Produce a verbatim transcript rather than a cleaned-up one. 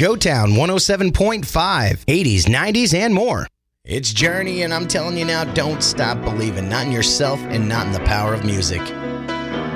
Joetown one oh seven point five, eighties, nineties, and more. It's Journey, and I'm telling you now, don't stop believing, not in yourself and not in the power of music.